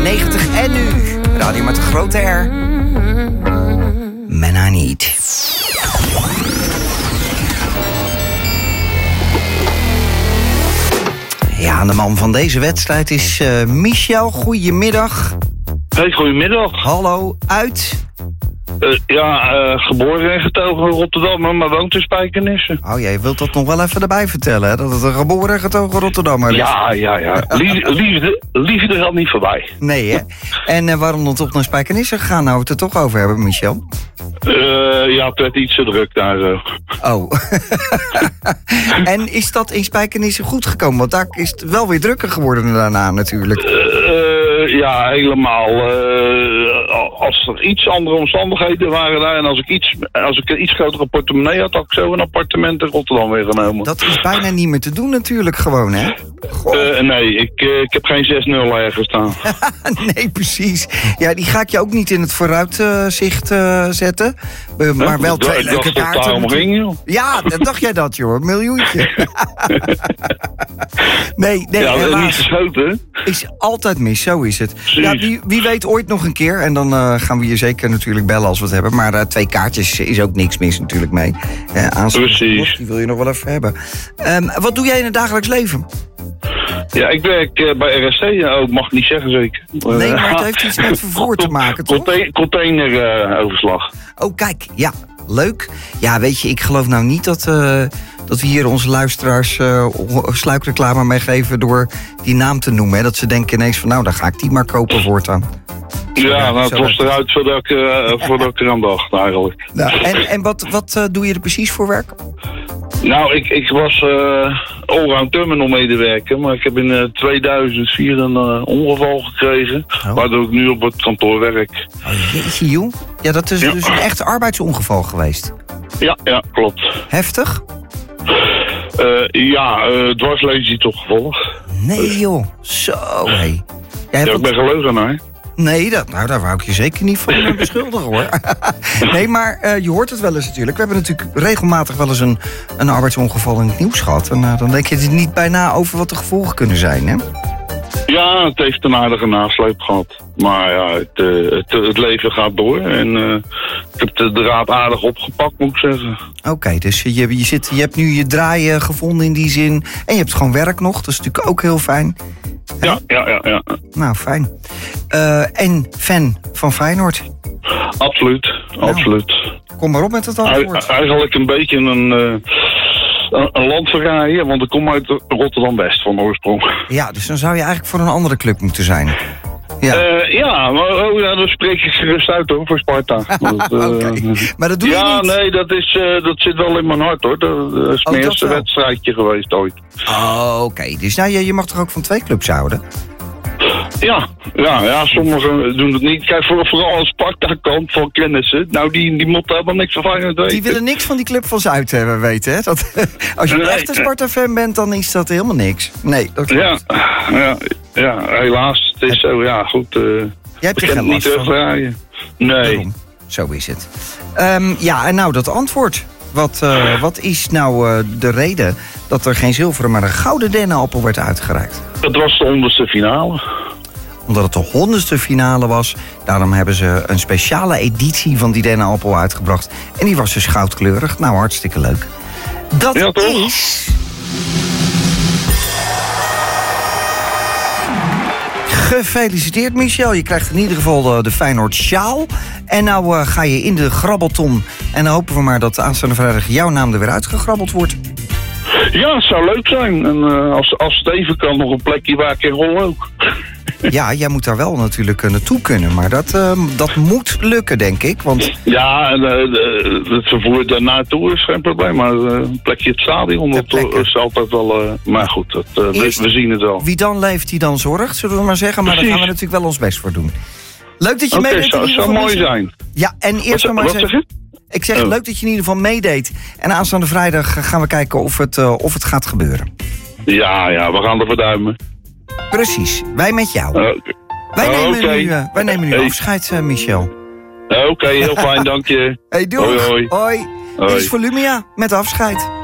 90 en nu. Radio met een grote R. Man I Need. Ja, de man van deze wedstrijd is Michel. Goedemiddag. Hey, goedemiddag. Hallo, uit? Geboren en getogen in Rotterdam, maar woont in Spijkenisse. Oh, jij wilt dat nog wel even erbij vertellen, hè? Dat het een geboren en getogen Rotterdammer is. Ja. Liefde gaat niet voorbij. Nee, hè? En waarom dan toch naar Spijkenisse gegaan? Nou, we het er toch over hebben, Michel. Het werd iets te druk daar zo. Oh. En is dat in Spijkenisse goed gekomen? Want daar is het wel weer drukker geworden daarna natuurlijk. Helemaal. Als er iets andere omstandigheden waren daar... en als ik een iets grotere portemonnee had ik zo een appartement in Rotterdam weer genomen. Dat is bijna niet meer te doen natuurlijk gewoon, hè? Nee, ik heb geen 6-0 ergens staan. Nee, precies. Ja, die ga ik je ook niet in het vooruitzicht zetten. Maar wel twee leuke kaarten. Daarom ging, joh. Ja, dacht jij dat, joh? Een miljoentje. Nee, ja, niet geschoten. Is altijd mis, zo is het. Precies. Ja, wie weet ooit nog een keer. En dan gaan we je zeker natuurlijk bellen als we het hebben. Maar 2 kaartjes is ook niks mis natuurlijk mee. Precies. Die wil je nog wel even hebben. Wat doe jij in het dagelijks leven? Ja, ik werk bij RSC. Mag ik niet zeggen zeker. Nee, maar het heeft iets met vervoer te maken, toch? Containeroverslag. Oh, kijk, ja, leuk. Ja, weet je, ik geloof nou niet dat we hier onze luisteraars sluikreclame mee geven door die naam te noemen. Hè? Dat ze denken ineens van, nou, dan ga ik die maar kopen voortaan. Ja, nou, het was eruit voordat ik eraan dacht, eigenlijk. Nou, en wat doe je er precies voor werk? Nou, ik was allround terminal medewerker, maar ik heb in 2004 een ongeval gekregen, waardoor ik nu op het kantoor werk. Oh, jeetje, joh. Ja, dat is dus een echt arbeidsongeval geweest. Ja, klopt. Heftig? Dwarslesie tot gevolg. Nee, joh. Zo, hé. Ik ben geleugenaar. Nee, daar wou ik je zeker niet van beschuldigen, hoor. Nee, maar je hoort het wel eens natuurlijk. We hebben natuurlijk regelmatig wel eens een arbeidsongeval in het nieuws gehad. En dan denk je er niet bijna over wat de gevolgen kunnen zijn, hè? Ja, het heeft een aardige nasleep gehad. Maar ja, het leven gaat door. En ik heb de draad aardig opgepakt, moet ik zeggen. Oké, dus je hebt nu je draai gevonden in die zin. En je hebt gewoon werk nog, dat is natuurlijk ook heel fijn. Ja. Nou, fijn. En fan van Feyenoord? Absoluut. Kom maar op met het antwoord. Eigenlijk een beetje een landverraaier, want ik kom uit Rotterdam-West van oorsprong. Ja, dus dan zou je eigenlijk voor een andere club moeten zijn. Ja, dat spreek ik gerust uit hoor, voor Sparta. Okay. Maar dat doe je niet? Ja, nee, dat zit wel in mijn hart hoor. Dat is mijn eerste wedstrijdje geweest ooit. Oké. Dus nou, je mag toch ook van 2 clubs houden? Ja, sommigen doen het niet. Kijk, vooral als Sparta-kant van kennissen. Nou, die moeten helemaal niks van Feyenoord weten. Die willen niks van die club van Zuid hebben weten, hè? Als je echt een Sparta-fan bent, dan is dat helemaal niks. Nee, dat klopt. Ja, helaas. Het is zo, ja, goed. Jij hebt er geen last van? Nee. Daarom. Zo is het. En nou, dat antwoord. Wat is nou de reden dat er geen zilveren, maar een gouden dennenappel werd uitgereikt? Dat was de 100ste finale. Omdat het de 100ste finale was, daarom hebben ze een speciale editie van die dennenappel uitgebracht. En die was dus goudkleurig. Nou, hartstikke leuk. Dat is... Gefeliciteerd, Michel. Je krijgt in ieder geval de Feyenoord sjaal. En nou ga je in de grabbelton. En dan hopen we maar dat aanstaande vrijdag jouw naam er weer uitgegrabbeld wordt. Ja, het zou leuk zijn. En als het even kan, nog een plekje waar ik in rol ook. Ja, jij moet daar wel natuurlijk naartoe kunnen. Maar dat moet lukken, denk ik. Want... Ja, het vervoer daarnaartoe is geen probleem. Maar een plekje het stadion, dat is altijd wel... maar goed, we zien het wel. Wie dan leeft, die dan zorgt, zullen we maar zeggen. Maar daar gaan we natuurlijk wel ons best voor doen. Leuk dat je meedeed. Dat zou mooi zijn. Ja, en eerst nog maar zeggen... Ik zeg, leuk dat je in ieder geval meedeed. En aanstaande vrijdag gaan we kijken of het gaat gebeuren. Ja, we gaan ervoor duimen. Precies, wij met jou. Wij nemen nu afscheid, Michel. Oké, heel fijn, dank je. Hey, doei. Hoi. Hoi. Dit is Volumia met afscheid.